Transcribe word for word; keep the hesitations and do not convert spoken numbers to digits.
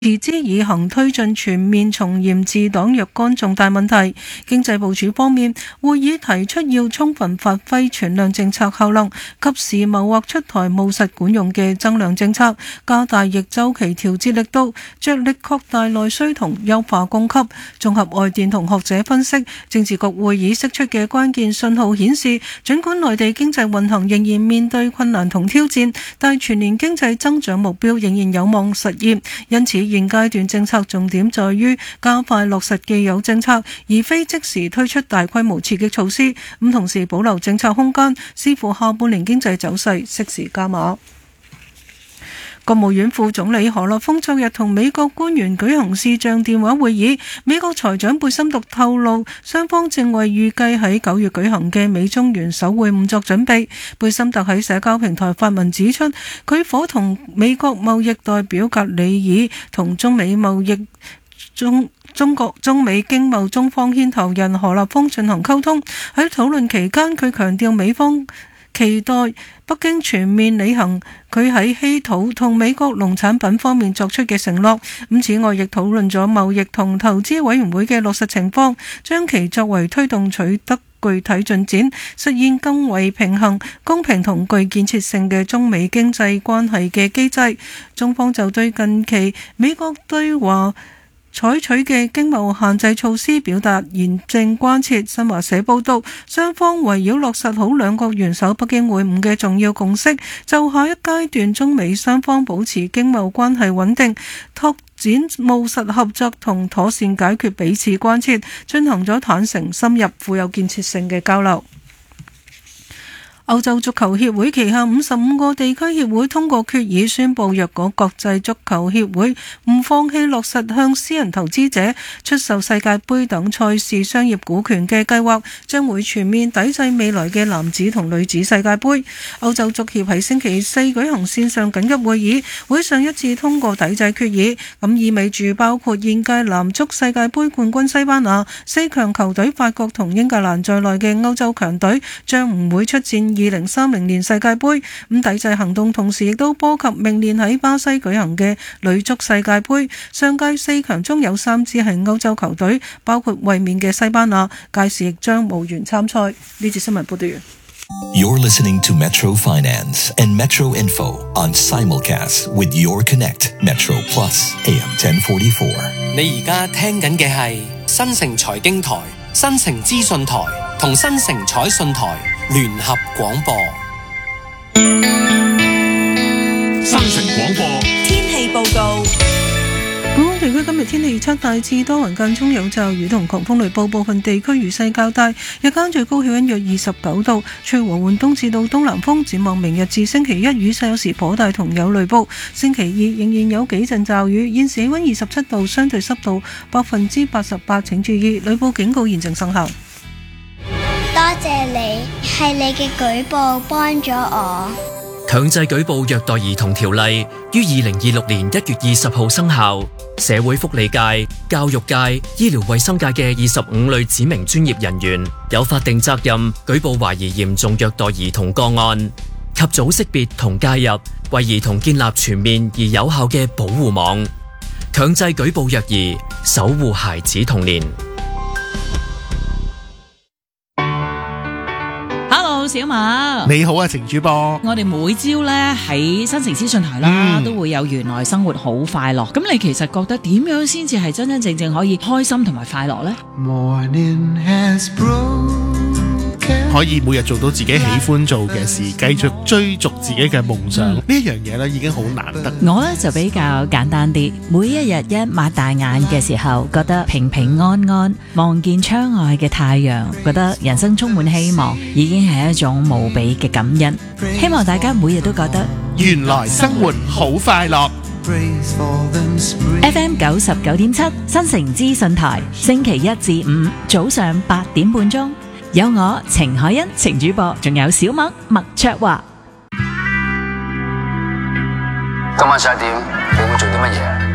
持之以恒推進全面從嚴治黨若干重大問題。經濟部署方面，會議提出要充分發揮存量政策效能，及時謀劃出台務實管用嘅增量政策，加大逆周期調節力度，着力擴大內需同優化供給。綜合外電同學者分析，政治局會議釋出嘅關鍵信號顯示，儘管內地經濟運行仍然面對困難同挑戰，但全年經濟增長目標仍然有望實現。因此現階段政策重點在於加快落實既有政策，而非即時推出大規模刺激措施。咁同時保留政策空間，視乎下半年經濟走勢，適時加碼。國務院副總理何立峰昨日同美國官員舉行視像電話會議。美國財長貝森特透露，雙方正為預計喺九月舉行嘅美中元首會晤作準備。貝森特喺社交平台發文指出，佢夥同美國貿易代表格里爾同中美貿易中中國中美經貿中方牽頭人何立峰進行溝通。喺討論期間，佢強調美方期待北京全面履行佢喺稀土同美國農產品方面作出嘅承諾。咁此外，亦討論咗貿易同投資委員會嘅落實情況，將其作為推動取得具體進展、實現更為平衡、公平同具建設性嘅中美經濟關係嘅機制。中方就對近期美國對華採取嘅經貿限制措施表達嚴正關切。新華社報道，雙方圍繞落實好兩國元首北京會晤嘅重要共識，就下一階段中美雙方保持經貿關係穩定、拓展務實合作同妥善解決彼此關切，進行咗坦誠、深入、富有建設性嘅交流。歐洲足球協會旗下五十五個地區協會通過決議，宣布若果國際足球協會唔放棄落實向私人投資者出售世界盃等賽事商業股權嘅計劃，將會全面抵制未來嘅男子同女子世界盃。歐洲足協喺星期四舉行線上緊急會議，會上一致通過抵制決議，咁意味住包括現屆男足世界盃冠軍西班牙、四強球隊法國同英格蘭在內嘅歐洲強隊將唔會出戰二零三零年世界盃。咁抵制行動同時亦都波及明年喺巴西舉行嘅女足世界盃。上屆四強中有三支係歐洲球隊，包括衛冕嘅西班牙，屆時亦將無緣參賽。呢節新聞報道完。 You're listening to Metro Finance and Metro Info on simulcast with Your Connect Metro Plus A M ten forty-four。 你而家聽緊嘅係新城財經台、新城資訊台同新城彩信台聯合廣播。 新城廣播天氣報告。 本港地區今日天氣預測大致多雲間中有驟雨同狂風雷暴，部分地區雨勢較大。日間最高氣溫約二十九度，吹和緩東至到東南風。展望明日至星期一雨勢有時頗大同有雷暴，星期二仍然有幾陣驟雨。現時氣溫二十七度，相對濕度百分之八十八，請注意雷暴警告現正生效。 多謝你，係你嘅舉報幫咗我。 強制舉報虐待兒童條例於二零二六年一月二十號生效。社會福利界、教育界、醫療衛生界嘅二十五類指明專業人員有法定責任舉報懷疑嚴重虐待兒童個案，及早識別同介入，為兒童建立全面而有效嘅保護網，強制舉報虐兒，守護孩子童年。 小馬你好啊，程主播。 我哋每朝咧喺新城資訊台啦、嗯，都會有原來生活好快樂。咁你其實覺得點樣先至係真真正正可以開心同埋快樂呢？ 可以每日做到自己喜歡做嘅事，繼續追逐自己嘅夢想，呢、嗯、樣嘢咧已經好難得。 我咧就比較簡單啲，每一日一擘大眼嘅時候，覺得平平安安，望見窗外嘅太陽，覺得人生充滿希望，已經係一種無比嘅感恩。希望大家每日都覺得原來生活好快樂。 F M 九十九點七新城資訊台，星期一至五早上八點半鐘。有我程海欣程主播，仲有小麥麥卓華。 今晚十一點你會做啲乜嘢？